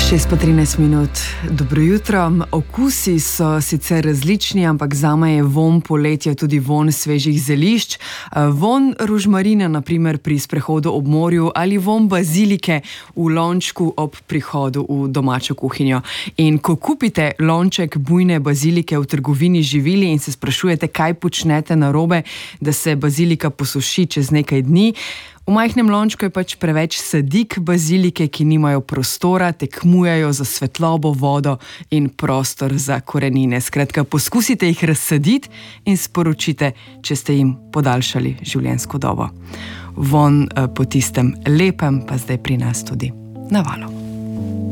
6:13. Dobro jutro. Okusi so sicer različni, ampak zame je vonj poletja tudi vonj svežih zelišč. Vonj rožmarina, na primer pri sprehodu ob morju, ali vonj bazilike v lončku ob prihodu v domačo kuhinjo. In ko kupite lonček bujne bazilike v trgovini živili in se sprašujete, kaj počnete narobe, da se bazilika posuši čez nekaj dni, v majhnem lončku je pač preveč sadik bazilike, ki nimajo prostora, tekmujejo za svetlobo, vodo in prostor za korenine. Skratka, poskusite jih razsaditi in sporočite, če ste jim podaljšali življenjsko dobo. Vonj po tistem lepem pa zdaj pri nas tudi na valu.